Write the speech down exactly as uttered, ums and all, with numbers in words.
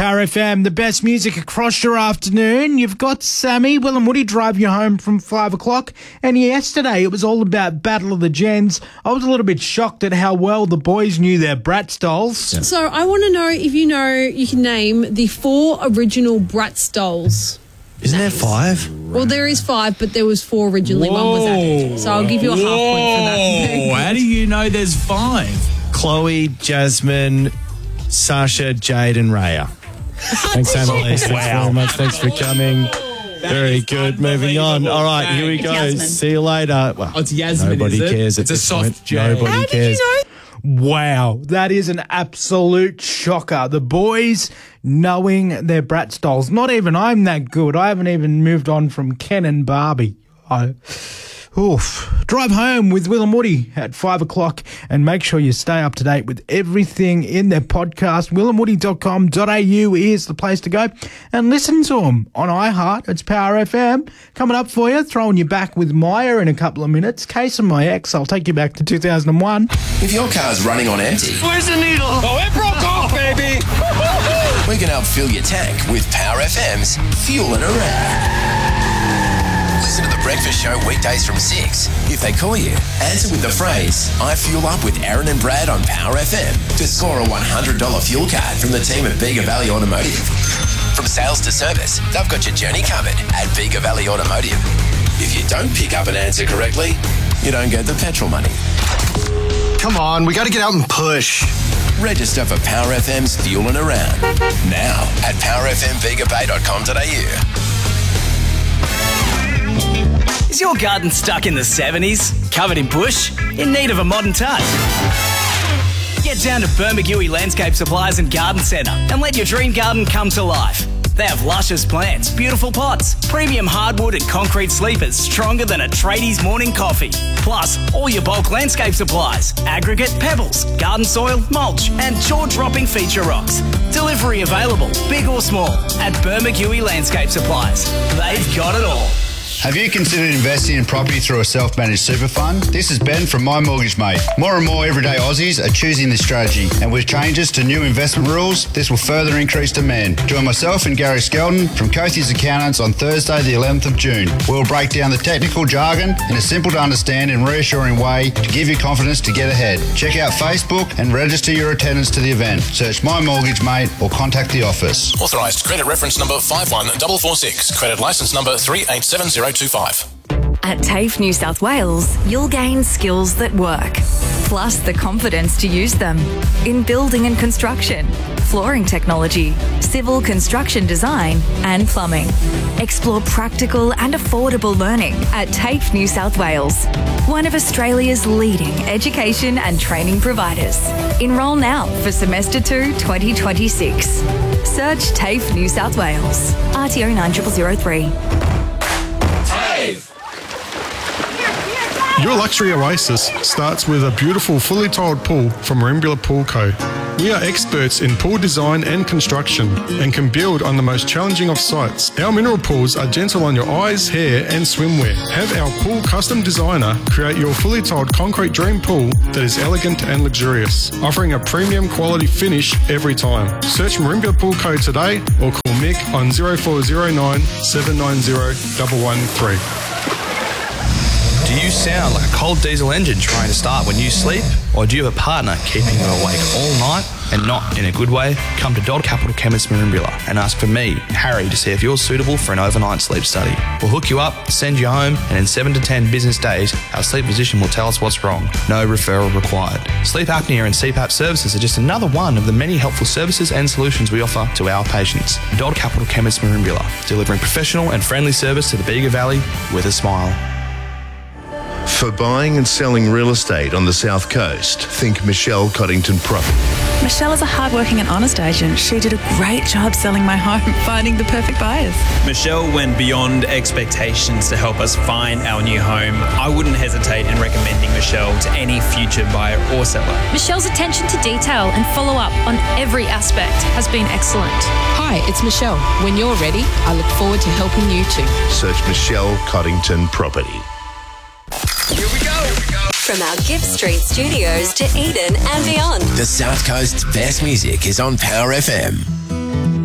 Power F M, the best music across your afternoon. You've got Sammy, Will and Woody drive you home from five o'clock. And yesterday it was all about Battle of the Gens. I was a little bit shocked at how well the boys knew their Bratz dolls. Yeah. So I want to know if you know, you can name the four original Bratz dolls. Isn't there five? Well, there is five, but there was four originally. Whoa. One was added. So I'll give you a half Whoa. point for that. How do you know there's five? Chloe, Jasmine, Sasha, Jade and Raya. Thanks, Annalise. Thanks very much. Thanks for coming. Very good. Moving on. All right, here we go. Yasmin. See you later. Well, Oh, it's Yasmin, nobody is it? cares at It's a this soft point. J. Nobody How cares. did you know? Wow, that is an absolute shocker. The boys knowing their Bratz dolls. Not even I'm that good. I haven't even moved on from Ken and Barbie. I, oof. Drive home with Will and Woody at five o'clock and make sure you stay up to date with everything in their podcast. will and woody dot com dot a u is the place to go and listen to them on iHeart. It's Power F M. Coming up for you, throwing you back with Maya in a couple of minutes. Case of my ex, I'll take you back to two thousand one. If your car's running on empty, Where's the needle? Oh, it broke off, baby. we can help fill your tank with Power F M's Fuelin' Around. Listen to The Breakfast Show weekdays from six. If they call you, answer with the phrase, I fuel up with Aaron and Brad on Power F M to score a one hundred dollars fuel card from the team at Bega Valley Automotive. From sales to service, they've got your journey covered at Bega Valley Automotive. If you don't pick up and answer correctly, you don't get the petrol money. Come on, we got to get out and push. Register for Power F M's Fuelin' Around now at power f m vega bay dot com dot a u. Is your garden stuck in the seventies? Covered in bush? In need of a modern touch? Get down to Bermagui Landscape Supplies and Garden Centre and let your dream garden come to life. They have luscious plants, beautiful pots, premium hardwood and concrete sleepers stronger than a tradie's morning coffee. Plus, all your bulk landscape supplies, aggregate, pebbles, garden soil, mulch and jaw-dropping feature rocks. Delivery available, big or small, at Bermagui Landscape Supplies. They've got it all. Have you considered investing in property through a self-managed super fund? This is Ben from My Mortgage Mate. More and more everyday Aussies are choosing this strategy, and with changes to new investment rules, this will further increase demand. Join myself and Gary Skelton from Cothie's Accountants on Thursday the eleventh of June. We'll break down the technical jargon in a simple to understand and reassuring way to give you confidence to get ahead. Check out Facebook and register your attendance to the event. Search My Mortgage Mate or contact the office. Authorised credit reference number five one four four six. Credit licence number three eight seven zero two five. At TAFE New South Wales, you'll gain skills that work, plus the confidence to use them in building and construction, flooring technology, civil construction design and plumbing. Explore practical and affordable learning at TAFE New South Wales, one of Australia's leading education and training providers. Enrol now for semester two twenty twenty-six. Search TAFE New South Wales, R T O nine zero zero zero three. Your luxury oasis starts with a beautiful fully tiled pool from Marimbula Pool Co. We are experts in pool design and construction and can build on the most challenging of sites. Our mineral pools are gentle on your eyes, hair and swimwear. Have our pool custom designer create your fully tiled concrete dream pool that is elegant and luxurious, offering a premium quality finish every time. Search Marimbula Pool Co today or call Mick on zero four zero nine seven nine zero one one three. Do you sound like a cold diesel engine trying to start when you sleep? Or do you have a partner keeping you awake all night and not in a good way? Come to Dodd Capital Chemist Marimbula and ask for me, Harry, to see if you're suitable for an overnight sleep study. We'll hook you up, send you home, and in seven to ten business days, our sleep physician will tell us what's wrong. No referral required. Sleep apnea and C PAP services are just another one of the many helpful services and solutions we offer to our patients. Dodd Capital Chemist Marimbula, delivering professional and friendly service to the Bega Valley with a smile. For buying and selling real estate on the South Coast, think Michelle Coddington Property. Michelle is a hardworking and honest agent. She did a great job selling my home, finding the perfect buyers. Michelle went beyond expectations to help us find our new home. I wouldn't hesitate in recommending Michelle to any future buyer or seller. Michelle's attention to detail and follow-up on every aspect has been excellent. Hi, it's Michelle. When you're ready, I look forward to helping you too. Search Michelle Coddington Property. Here we go. Here we go. From our Gift Street studios to Eden and beyond. The South Coast's best music is on Power F M.